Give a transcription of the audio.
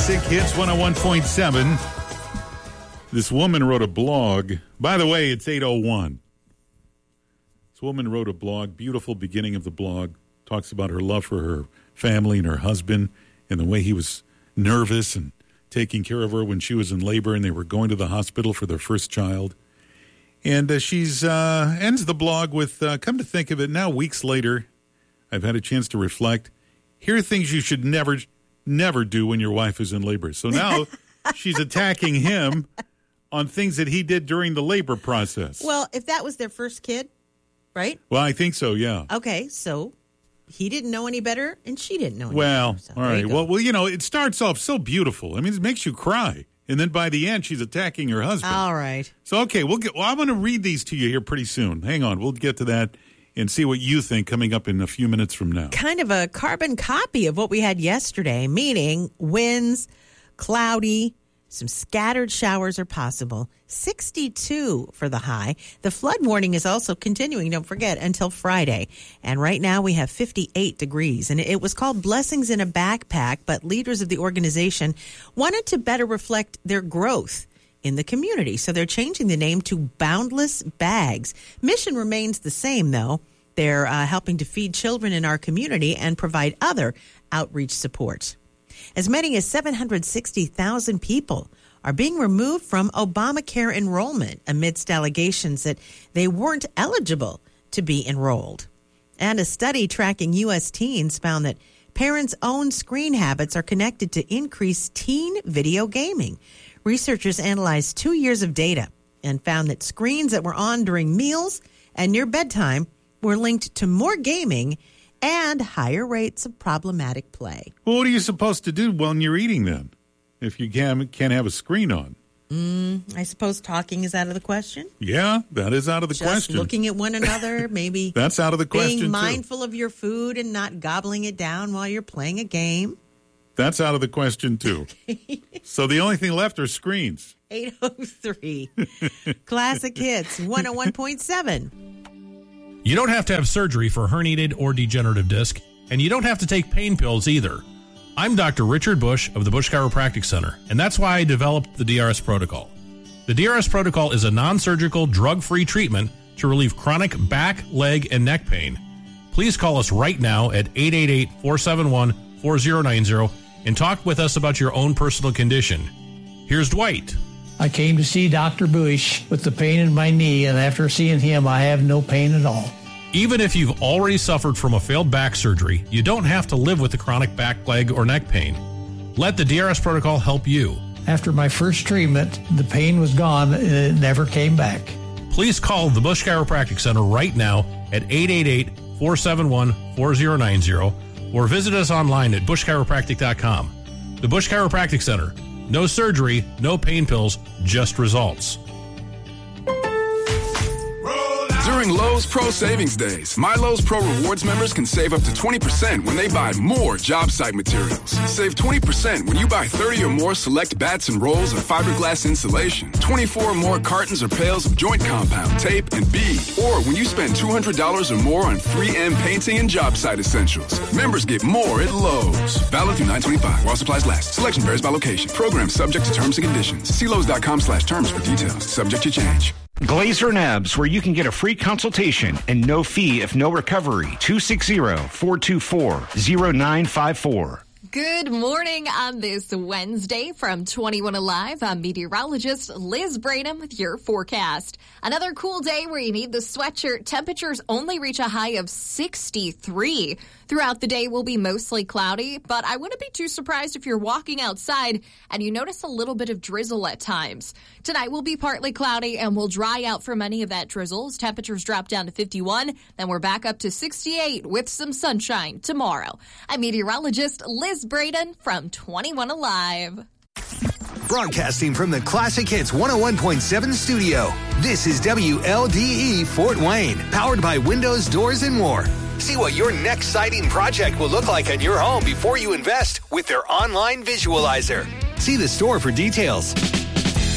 Classic Hits 101.7. This woman wrote a blog. By the way, it's 8:01. This woman wrote a blog, beautiful beginning of the blog, talks about her love for her family and her husband and the way he was nervous and taking care of her when she was in labor and they were going to the hospital for their first child. And she's ends the blog with, come to think of it, now weeks later, I've had a chance to reflect. Here are things you should never do when your wife is in labor. So now she's attacking him on things that he did during the labor process. Well, if that was their first kid, right? Well, I think so, yeah. Okay, so he didn't know any better and she didn't know any better. So all right. Well, you know, it starts off so beautiful. I mean, it makes you cry. And then by the end, she's attacking her husband. All right. So, okay, I'm going to read these to you here pretty soon. Hang on. We'll get to that and see what you think coming up in a few minutes from now. Kind of a carbon copy of what we had yesterday, meaning winds, cloudy, some scattered showers are possible. 62 for the high. The flood warning is also continuing, don't forget, until Friday. And right now we have 58 degrees. And it was called Blessings in a Backpack, but leaders of the organization wanted to better reflect their growth in the community. So they're changing the name to Boundless Bags. Mission remains the same, though. They're helping to feed children in our community and provide other outreach support. As many as 760,000 people are being removed from Obamacare enrollment amidst allegations that they weren't eligible to be enrolled. And a study tracking U.S. teens found that parents' own screen habits are connected to increased teen video gaming. Researchers analyzed 2 years of data and found that screens that were on during meals and near bedtime were linked to more gaming and higher rates of problematic play. Well, what are you supposed to do when you're eating then, if you can't have a screen on? I suppose talking is out of the question. Yeah, that is out of the question. Just looking at one another, maybe. That's out of the question, being mindful of your food and not gobbling it down while you're playing a game. That's out of the question, too. So the only thing left are screens. 8:03. Classic Hits 101.7. You don't have to have surgery for herniated or degenerative disc, and you don't have to take pain pills either. I'm Dr. Richard Bush of the Bush Chiropractic Center, and that's why I developed the DRS Protocol. The DRS Protocol is a non-surgical, drug-free treatment to relieve chronic back, leg, and neck pain. Please call us right now at 888-471-4090 and talk with us about your own personal condition. Here's Dwight. I came to see Dr. Bush with the pain in my knee, and after seeing him, I have no pain at all. Even if you've already suffered from a failed back surgery, you don't have to live with the chronic back, leg, or neck pain. Let the DRS Protocol help you. After my first treatment, the pain was gone, and it never came back. Please call the Bush Chiropractic Center right now at 888-471-4090 or visit us online at bushchiropractic.com. The Bush Chiropractic Center. No surgery, no pain pills, just results. During Lowe's Pro Savings Days, My Lowe's Pro Rewards members can save up to 20% when they buy more job site materials. Save 20% when you buy 30 or more select bats and rolls of fiberglass insulation, 24 or more cartons or pails of joint compound, tape, and bead, or when you spend $200 or more on 3M painting and job site essentials. Members get more at Lowe's. Valid through 9/25 while supplies last. Selection varies by location. Program subject to terms and conditions. See Lowe's.com/terms for details. Subject to change. Glazer Nabs, where you can get a free consultation and no fee if no recovery. 260-424-0954. Good morning on this Wednesday from 21 Alive. I'm meteorologist Liz Branham with your forecast. Another cool day where you need the sweatshirt. Temperatures only reach a high of 63. Throughout the day will be mostly cloudy, but I wouldn't be too surprised if you're walking outside and you notice a little bit of drizzle at times. Tonight will be partly cloudy and will dry out from any of that drizzle as temperatures drop down to 51. Then we're back up to 68 with some sunshine tomorrow. I'm meteorologist Liz Braden from 21 Alive. Broadcasting from the Classic Hits 101.7 studio, this is WLDE Fort Wayne, powered by Windows, Doors, and more. See what your next siding project will look like in your home before you invest with their online visualizer. See the store for details.